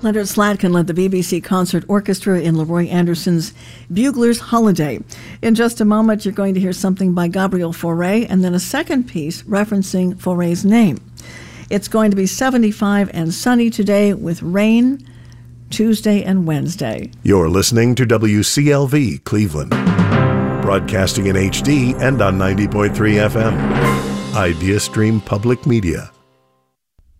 Leonard Slatkin led the BBC Concert Orchestra in Leroy Anderson's Bugler's Holiday. In just a moment, you're going to hear something by Gabriel Fauré, and then a second piece referencing Fauré's name. It's going to be 75 and sunny today with rain Tuesday and Wednesday. You're listening to WCLV Cleveland, broadcasting in HD and on 90.3 FM. Idea Stream Public Media.